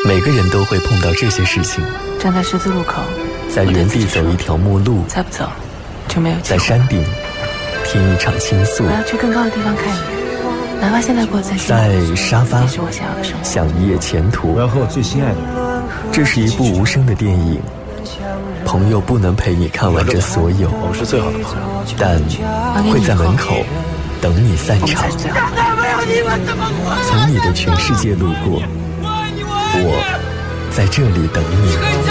每个人都会碰到这些事情。 站在十字路口， 在原地走一条陌路， 再不走就没有机会。 在山顶听一场倾诉， 我要去更高的地方看一眼，哪怕现在过得再辛苦， 在沙发也是我想要的生活。 想一夜前途。 我要和我最心爱的人。 这是一部无声的电影，朋友不能陪你看完这所有， 我们是最好的朋友， 但会在门口等你散场。从你的全世界路过，我在这里等你。